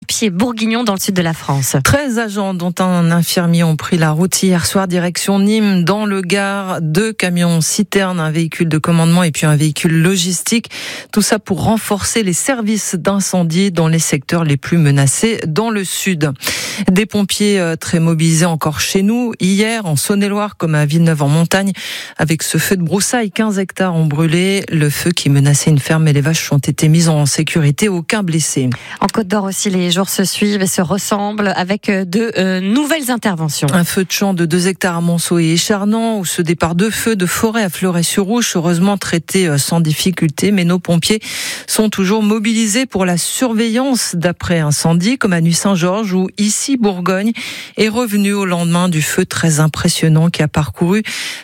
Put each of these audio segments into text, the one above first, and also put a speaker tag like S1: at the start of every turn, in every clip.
S1: pompiers bourguignons dans le sud de la France.
S2: 13 agents, dont un infirmier, ont pris la route hier soir direction Nîmes, dans le Gard. 2 camions citernes, un véhicule de commandement et puis un véhicule logistique. Tout ça pour renforcer les services d'incendie dans les secteurs les plus menacés dans le sud. Des pompiers très mobilisés encore chez nous. Hier, en Saône-et-Loire, comme à Villeneuve-en-Montagne, avec ce feu de broussailles, 15 hectares ont brûlé. Le feu qui menaçait une ferme et les vaches ont été mises en sécurité. Aucun blessé.
S1: En Côte d'Or aussi, les jours se suivent et se ressemblent avec de nouvelles interventions.
S2: Un feu de champ de 2 hectares à Monceau et Écharnan, où ce départ de feu de forêt à Fleuret-sur-Ouche, heureusement traité sans difficulté, mais nos pompiers sont toujours mobilisés pour la surveillance d'après incendie, comme à Nuit-Saint-Georges, où ici Bourgogne est revenu au lendemain du feu très impressionnant qui a parcouru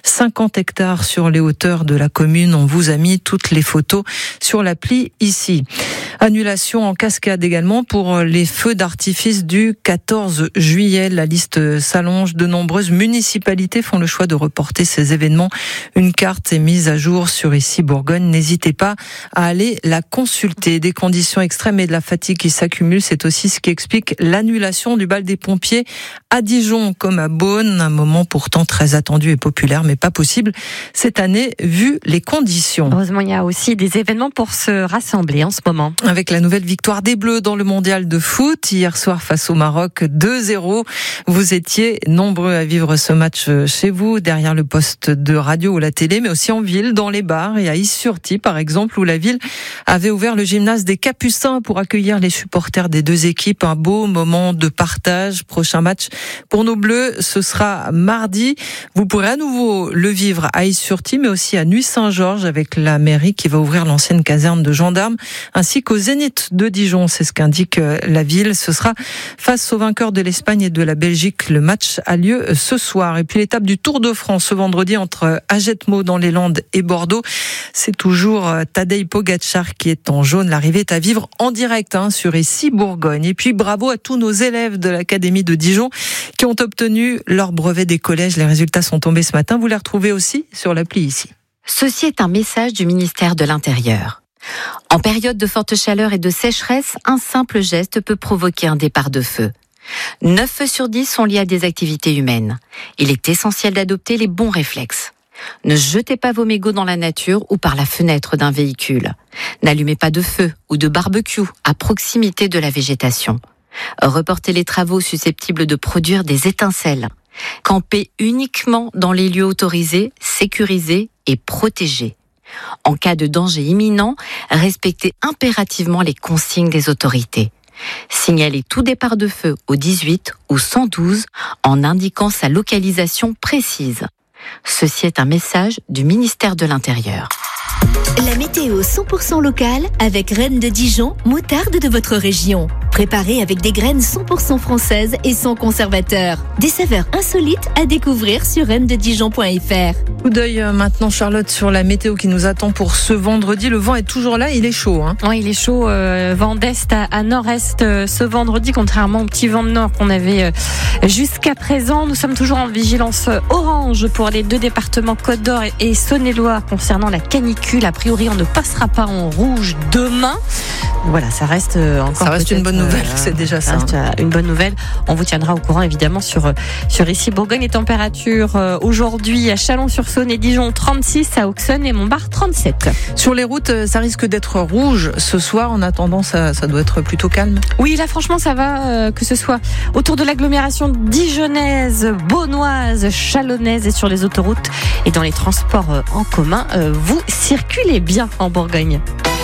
S2: 50 hectares sur les hauteurs de la commune. On vous a mis toutes les photos sur l'appli ici. Annulation en cascade également pour les feux d'artifice du 14 juillet. La liste s'allonge. De nombreuses municipalités font le choix de reporter ces événements. Une carte est mise à jour sur ici Bourgogne. N'hésitez pas à aller la consulter. Des conditions extrêmes et de la fatigue qui s'accumulent, c'est aussi ce qui explique l'annulation du bal des pompiers à Dijon comme à Beaune. Un moment pourtant très attendu et populaire, mais pas possible cette année vu les conditions.
S1: Heureusement, il y a aussi des événements pour se rassembler en ce moment.
S2: Avec la nouvelle victoire des Bleus dans le mondial de foot, hier soir face au Maroc, 2-0. Vous étiez nombreux à vivre ce match chez vous, derrière le poste de radio ou la télé, mais aussi en ville, dans les bars et à Is-sur-Tille, par exemple, où la ville avait ouvert le gymnase des Capucins pour accueillir les supporters des 2 équipes. Un beau moment de partage. Prochain match pour nos Bleus, ce sera mardi. Vous pourrez à nouveau le vivre à Is-sur-Tille, mais aussi à Nuit-Saint-Georges, avec la mairie qui va ouvrir l'ancienne caserne de gendarmes, ainsi qu'au Zénith de Dijon. C'est ce qu'indique la ville. Ce sera face aux vainqueurs de l'Espagne et de la Belgique. Le match a lieu ce soir. Et puis l'étape du Tour de France ce vendredi entre Agetmo dans les Landes et Bordeaux. C'est toujours Tadej Pogačar qui est en jaune. L'arrivée est à vivre en direct sur ici Bourgogne. Et puis bravo à tous nos élèves de l'Académie de Dijon qui ont obtenu leur brevet des collèges. Les résultats sont tombés ce matin. Vous les retrouvez aussi sur l'appli ici.
S3: Ceci est un message du ministère de l'Intérieur. En période de forte chaleur et de sécheresse, un simple geste peut provoquer un départ de feu. 9 feux sur 10 sont liés à des activités humaines. Il est essentiel d'adopter les bons réflexes. Ne jetez pas vos mégots dans la nature ou par la fenêtre d'un véhicule. N'allumez pas de feu ou de barbecue à proximité de la végétation. Reportez les travaux susceptibles de produire des étincelles. Campez uniquement dans les lieux autorisés, sécurisés et protégés. En cas de danger imminent, respectez impérativement les consignes des autorités. Signalez tout départ de feu au 18 ou 112 en indiquant sa localisation précise. Ceci est un message du ministère de l'Intérieur.
S4: La météo 100% locale avec Reine de Dijon, moutarde de votre région. Préparée avec des graines 100% françaises et sans conservateur. Des saveurs insolites à découvrir sur rennesdedijon.fr.
S2: Coup d'œil maintenant, Charlotte, sur la météo qui nous attend pour ce vendredi. Le vent est toujours là, il est chaud.
S1: Oui, il est chaud, vent d'est à nord-est ce vendredi, contrairement au petit vent de nord qu'on avait jusqu'à présent. Nous sommes toujours en vigilance orange pour les 2 départements Côte d'Or et Saône-et-Loire concernant la canicule. A priori, on ne passera pas en rouge demain. Voilà, ça reste encore.
S2: Ça reste une bonne nouvelle, c'est déjà ça.
S1: Une bonne nouvelle. On vous tiendra au courant évidemment sur ici Bourgogne. Les températures aujourd'hui à Chalon-sur-Saône et Dijon 36, à Auxonne et Montbard 37.
S2: Sur les routes, ça risque d'être rouge ce soir. En attendant, ça doit être plutôt calme.
S1: Oui, là franchement ça va, que ce soit autour de l'agglomération dijonnaise, beaunoise, chalonnaise et sur les autoroutes et dans les transports en commun. Vous circulez bien en Bourgogne.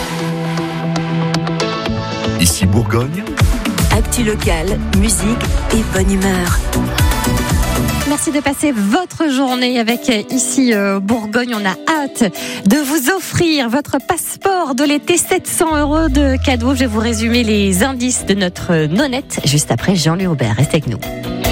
S5: Ici Bourgogne.
S4: Actu locale, musique et bonne humeur.
S1: Merci de passer votre journée avec ici Bourgogne. On a hâte de vous offrir votre passeport de l'été, 700 € de cadeaux. Je vais vous résumer les indices de notre nonnette juste après Jean-Louis Aubert. Restez avec nous.